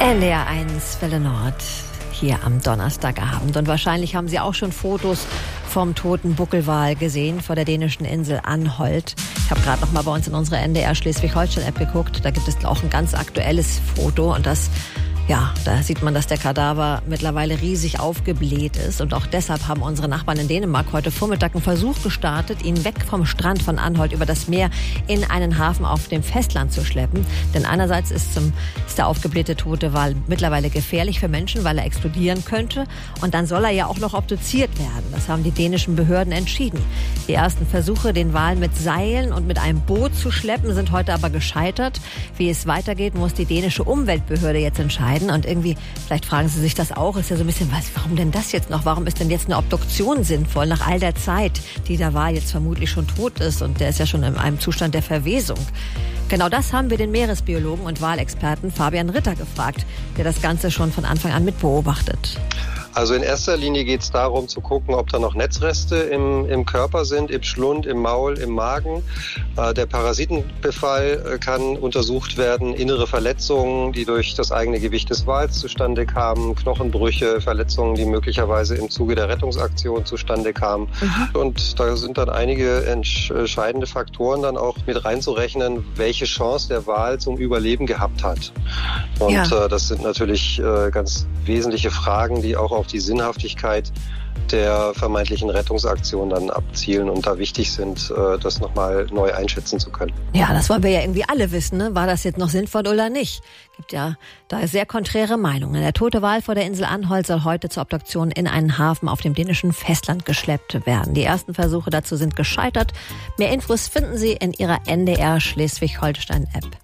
NDR 1 Welle Nord hier am Donnerstagabend. Und wahrscheinlich haben Sie auch schon Fotos vom toten Buckelwal gesehen vor der dänischen Insel Anholt. Ich habe gerade noch mal bei uns in unsere NDR Schleswig-Holstein-App geguckt. Da gibt es auch ein ganz aktuelles Foto und da sieht man, dass der Kadaver mittlerweile riesig aufgebläht ist. Und auch deshalb haben unsere Nachbarn in Dänemark heute Vormittag einen Versuch gestartet, ihn weg vom Strand von Anholt über das Meer in einen Hafen auf dem Festland zu schleppen. Denn einerseits ist der aufgeblähte tote Wal mittlerweile gefährlich für Menschen, weil er explodieren könnte. Und dann soll er ja auch noch obduziert werden. Das haben die dänischen Behörden entschieden. Die ersten Versuche, den Wal mit Seilen und mit einem Boot zu schleppen, sind heute aber gescheitert. Wie es weitergeht, muss die dänische Umweltbehörde jetzt entscheiden. Und irgendwie, vielleicht fragen Sie sich das auch, ist ja so ein bisschen, warum denn das jetzt noch? Warum ist denn jetzt eine Obduktion sinnvoll nach all der Zeit, die der Wal jetzt vermutlich schon tot ist? Und der ist ja schon in einem Zustand der Verwesung. Genau das haben wir den Meeresbiologen und Walexperten Fabian Ritter gefragt, der das Ganze schon von Anfang an mit beobachtet. Also in erster Linie geht es darum zu gucken, ob da noch Netzreste im Körper sind, im Schlund, im Maul, im Magen. Der Parasitenbefall kann untersucht werden, innere Verletzungen, die durch das eigene Gewicht des Wals zustande kamen, Knochenbrüche, Verletzungen, die möglicherweise im Zuge der Rettungsaktion zustande kamen. Und da sind dann einige entscheidende Faktoren dann auch mit reinzurechnen, welche Chance der Wal zum Überleben gehabt hat. Und das sind natürlich ganz wesentliche Fragen, die auch auf die Sinnhaftigkeit der vermeintlichen Rettungsaktion dann abzielen und da wichtig sind, das nochmal neu einschätzen zu können. Ja, das wollen wir ja irgendwie alle wissen, ne? War das jetzt noch sinnvoll oder nicht? Gibt ja da sehr konträre Meinungen. Der tote Wal vor der Insel Anholt soll heute zur Obduktion in einen Hafen auf dem dänischen Festland geschleppt werden. Die ersten Versuche dazu sind gescheitert. Mehr Infos finden Sie in Ihrer NDR Schleswig-Holstein-App.